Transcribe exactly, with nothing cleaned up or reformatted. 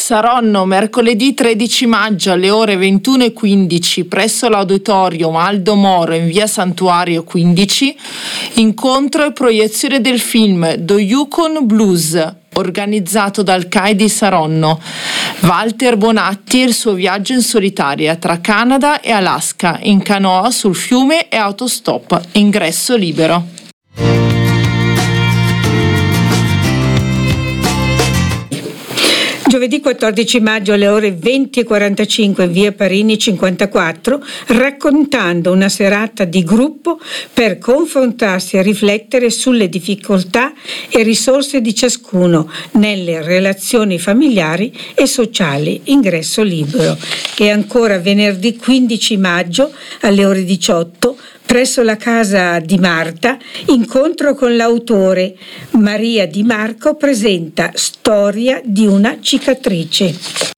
Saronno, mercoledì tredici maggio alle ore ventuno e quindici presso l'Auditorium Aldo Moro in via Santuario quindici, incontro e proiezione del film Do Yukon Blues, organizzato dal C A I di Saronno. Walter Bonatti e il suo viaggio in solitaria tra Canada e Alaska, in canoa sul fiume e autostop, ingresso libero. Giovedì quattordici maggio alle ore venti e quarantacinque in via Parini cinquantaquattro, raccontando una serata di gruppo per confrontarsi e riflettere sulle difficoltà e risorse di ciascuno nelle relazioni familiari e sociali, ingresso libero. E ancora venerdì quindici maggio alle ore diciotto presso la casa di Marta, incontro con l'autore. Maria Di Marco presenta Storia di una cicatrice.